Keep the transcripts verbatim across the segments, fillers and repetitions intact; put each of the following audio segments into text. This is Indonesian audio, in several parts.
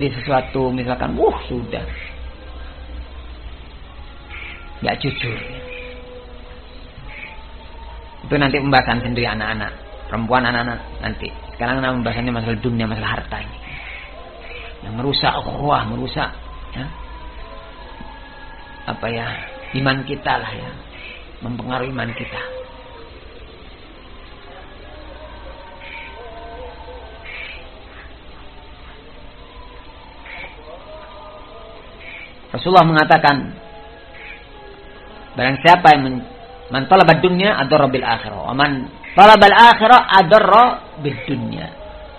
di sesuatu misalkan, wuh sudah nggak jujur. Itu nanti pembahasan sendiri anak-anak, perempuan anak-anak nanti. Sekarang anak pembahasannya masalah dunia, masalah harta ini. Yang merusak ukhuwah, merusak ya, apa ya, iman kita lah ya, mempengaruhi iman kita. Rasulullah mengatakan, barang siapa yang men, man talabad dunya adarra bil akhirah, wa man talabal akhirah adarra bid dunya.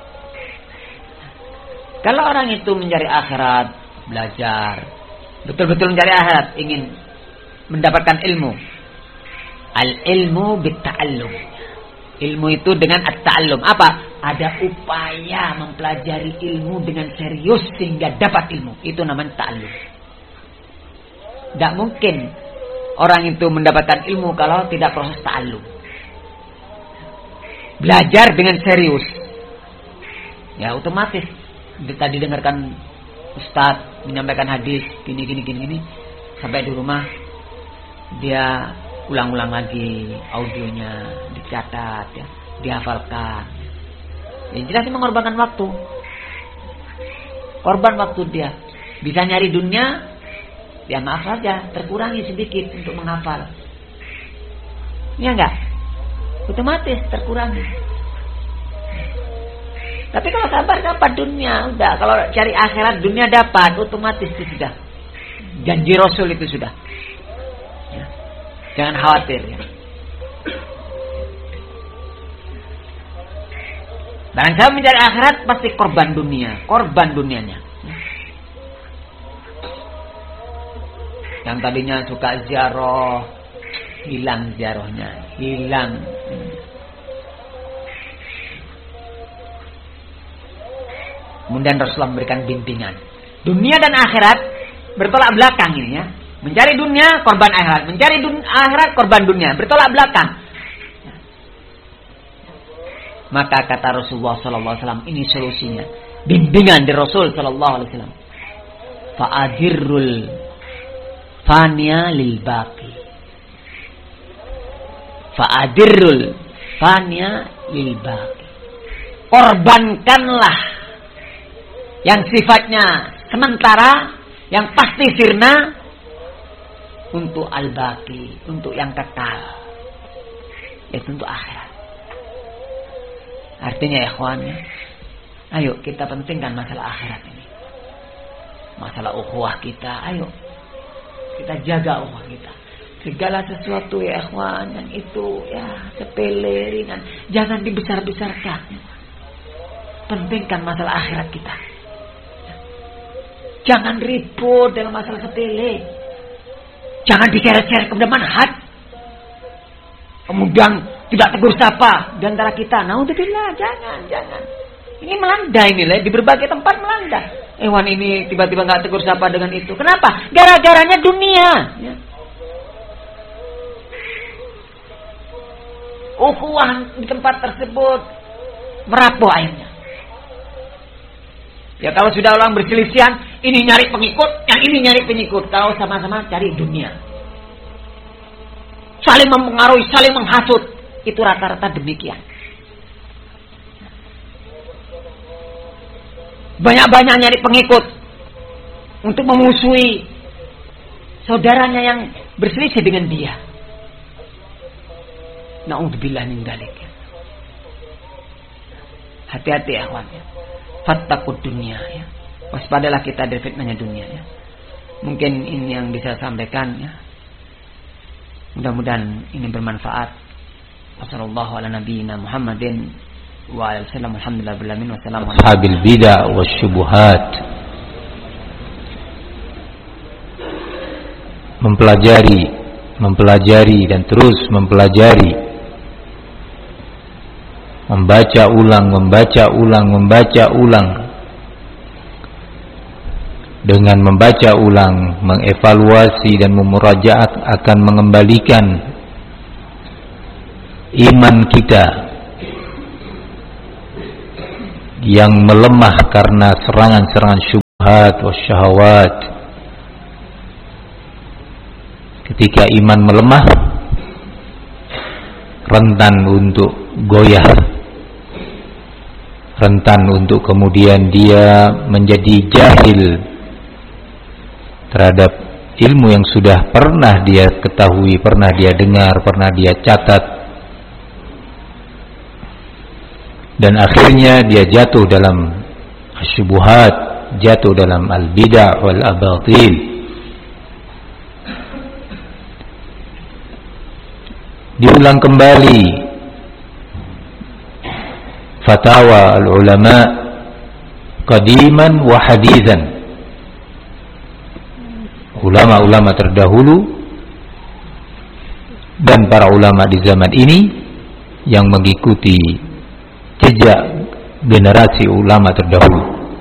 Kalau orang itu mencari akhirat, belajar, betul-betul mencari akhirat, ingin mendapatkan ilmu. Al-ilmu bit-ta'allum. Ilmu itu dengan at-ta'allum. Apa? Ada upaya mempelajari ilmu dengan serius sehingga dapat ilmu. Itu namanya ta'allum. Tidak mungkin orang itu mendapatkan ilmu kalau tidak proses ta'allum. Belajar dengan serius. Ya otomatis. Tadi dengarkan Ustadz menyampaikan hadis gini gini gini gini, sampai di rumah dia ulang-ulang lagi audionya, dicatat ya, dihafalkan. Yang jelas mengorbankan waktu. Korban waktu dia. Bisa nyari dunia, ya maaf saja, terkurangi sedikit untuk menghafal. Ya enggak? Otomatis terkurangi. Tapi kalau sabar dapat dunia, udah. Kalau cari akhirat dunia dapat, otomatis itu sudah. Janji Rasul itu sudah. Ya. Jangan khawatir. Ya. Barang siapa mencari akhirat pasti korban dunia, korban dunianya. Ya. Yang tadinya suka ziarah, hilang ziarahnya, hilang. Kemudian Rasulullah memberikan bimbingan. Dunia dan akhirat bertolak belakang ini ya. Mencari dunia, korban akhirat. Mencari dun- akhirat, korban dunia. Bertolak belakang. Maka kata Rasulullah sallallahu alaihi wasallam, ini solusinya. Bimbingan dari Rasul sallallahu alaihi wasallam. Fa'adirrul fania lil baqi. Fa'adirrul fania lil baqi. Korbankanlah yang sifatnya sementara, yang pasti sirna, untuk al-baqi, untuk yang kekal, yaitu untuk akhirat. Artinya ya ikhwannya, ayo kita pentingkan masalah akhirat ini, masalah ukhuwah kita. Ayo kita jaga ukhuwah kita. Segala sesuatu ya ikhwan yang itu ya sepele ringan, jangan dibesar-besarkan. Pentingkan masalah akhirat kita. Jangan ribut dalam masalah sepele. Jangan diseret-seret kepada manhaj. Kemudian tidak tegur sapa di antara kita. Naudzubillah, jangan, jangan. Ini melanda ini lah, di berbagai tempat melanda. Ewan ini tiba-tiba nggak tegur sapa dengan itu. Kenapa? Gara-garanya dunia. Ya. Ukhuwah di tempat tersebut merapuh akhirnya. Ya kalau sudah orang berselisihan, ini nyari pengikut, yang ini nyari pengikut. Kalau sama-sama cari dunia, saling mempengaruhi, saling menghasut, itu rata-rata demikian. Banyak-banyak nyari pengikut untuk memusuhi saudaranya yang berselisih dengan dia. Na'udzubillah min dzalik. Hati-hati ya kawan ya. Fattaqud dunia ya. Waspadalah kita dari fitnahnya dunia ya. Mungkin ini yang bisa saya sampaikan ya. Mudah-mudahan ini bermanfaat. Wassallallahu ala nabiyyina Muhammadin wa alihi wasallam. Alhamdulillah bil alamin. Wassalamu alaikum ashabil bid'ah wasyubuhat. Mempelajari, mempelajari dan terus mempelajari. Membaca ulang, membaca ulang, membaca ulang. Dengan membaca ulang, mengevaluasi dan memurajaat akan mengembalikan iman kita yang melemah karena serangan-serangan syubhat. wasyahawat. Ketika iman melemah, rentan untuk goyah, rentan untuk kemudian dia menjadi jahil terhadap ilmu yang sudah pernah dia ketahui, pernah dia dengar, pernah dia catat, dan akhirnya dia jatuh dalam syubhat, jatuh dalam al-bid'ah wal abatil. Diulang kembali fatwa al-ulama qadiman wa hadithan, ulama-ulama terdahulu dan para ulama di zaman ini yang mengikuti jejak generasi ulama terdahulu.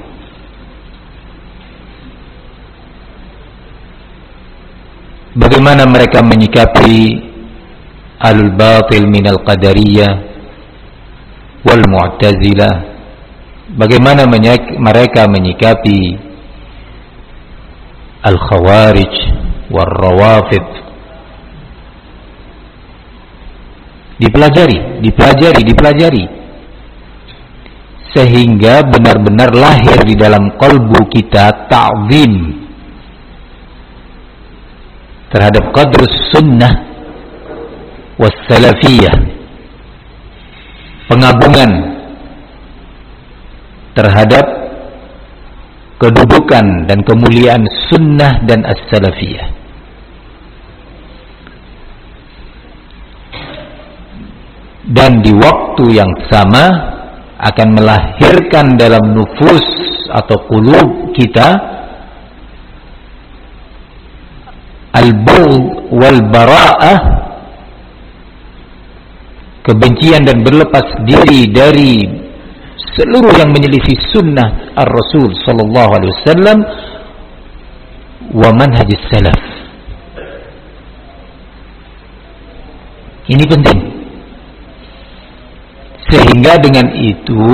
Bagaimana mereka menyikapi alul batil minal qadariyah wal mu'tazilah, bagaimana mereka menyikapi al khawarij wal rawafid. Dipelajari, dipelajari, dipelajari sehingga benar-benar lahir di dalam qalbu kita ta'zim terhadap qadrus sunnah wassalafiyah, pengagungan terhadap kedudukan dan kemuliaan sunnah dan as-salafiyah. Dan di waktu yang sama akan melahirkan dalam nufus atau qulub kita al-bughd wal bara'ah, kebencian dan berlepas diri dari seluruh yang menyelisih sunnah ar-Rasul sallallahu alaihi wasallam wa manhajis salaf. Ini penting. Sehingga dengan itu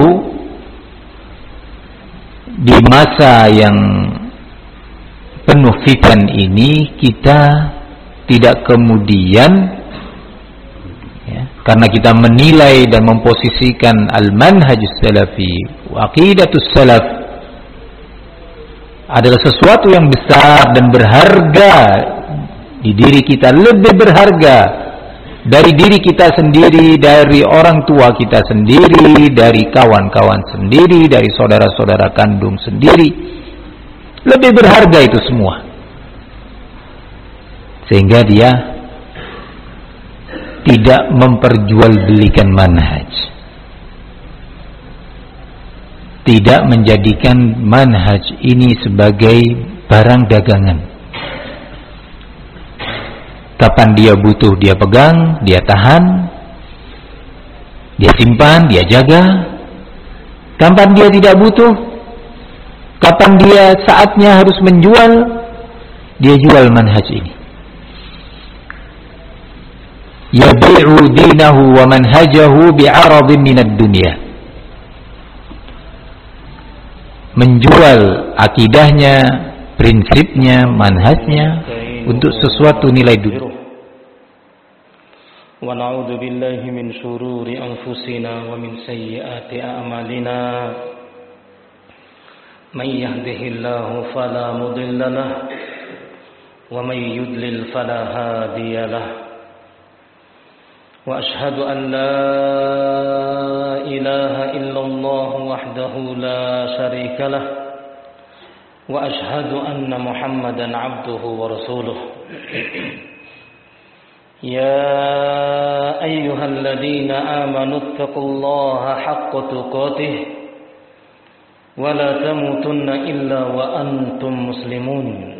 di masa yang penuh fitan ini kita tidak kemudian karena kita menilai dan memposisikan al-manhajus salafi wa aqidatus salaf adalah sesuatu yang besar dan berharga di diri kita, lebih berharga dari diri kita sendiri, dari orang tua kita sendiri, dari kawan-kawan sendiri, dari saudara-saudara kandung sendiri. Lebih berharga itu semua. Sehingga dia tidak memperjualbelikan manhaj, tidak menjadikan manhaj ini sebagai barang dagangan. Kapan dia butuh dia pegang, dia tahan, dia simpan, dia jaga. Kapan dia tidak butuh, kapan dia saatnya harus menjual, dia jual manhaj ini. Yabi'u dinahu wa manhajahu bi'aradin minad dunya, menjual akidahnya, prinsipnya, manhajnya untuk sesuatu nilai dunia. Wa na'udzu billahi min syururi anfusina wa min sayyiati a'malina. May yahdihillahu fala mudilla lahu wa may yudlil fala hadiya lahu. وأشهد أن لا إله إلا الله وحده لا شريك له وأشهد أن محمدا عبده ورسوله يا أيها الذين آمنوا اتقوا الله حق تقاته ولا تموتن إلا وأنتم مسلمون